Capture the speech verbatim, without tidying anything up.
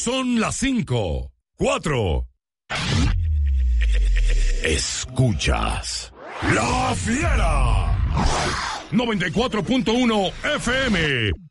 Son las cinco, cuatro. Escuchas La Fiera noventa y cuatro punto uno F M